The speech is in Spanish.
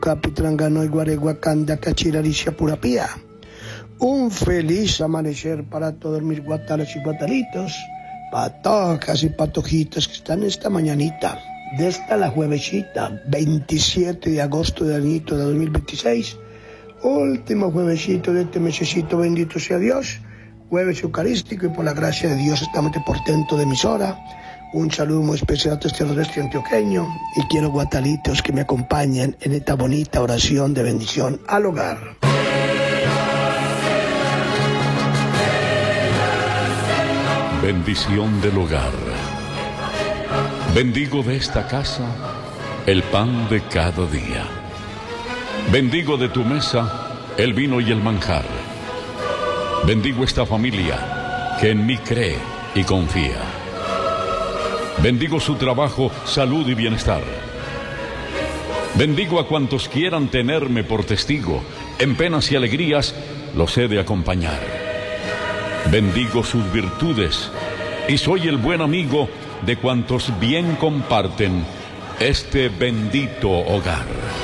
Capitrangano y Guareguacanda, Cachiraricia Purapía. Un feliz amanecer para todos mis guatalos y guatalitos, patocas y patojitas que están esta mañanita, de esta la juevesita, 27 de agosto del añito de 2026, último juevesito de este mesecito, bendito sea Dios, jueves eucarístico, y por la gracia de Dios estamos de portento de emisora. Un saludo muy especial a todo este nordeste antioqueño, y quiero guatalitos que me acompañen en esta bonita oración de bendición al hogar. Bendición del hogar. Bendigo de esta casa el pan de cada día. Bendigo de tu mesa el vino y el manjar. Bendigo esta familia que en mí cree y confía. Bendigo su trabajo, salud y bienestar. Bendigo a cuantos quieran tenerme por testigo. En penas y alegrías los he de acompañar. Bendigo sus virtudes y soy el buen amigo de cuantos bien comparten este bendito hogar.